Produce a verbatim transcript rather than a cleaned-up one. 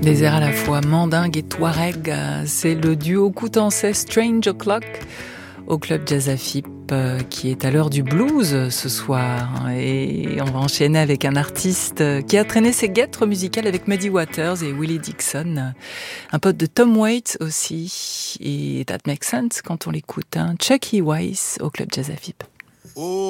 Des airs à la fois mandingue et touareg, c'est le duo coutancais Strange O'Clock au club Jazz Afip qui est à l'heure du blues ce soir. Et on va enchaîner avec un artiste qui a traîné ses guêtres musicales avec Muddy Waters et Willie Dixon, un pote de Tom Waits aussi, et that makes sense quand on l'écoute, hein. Chucky Weiss au club Jazz Afip. Oh.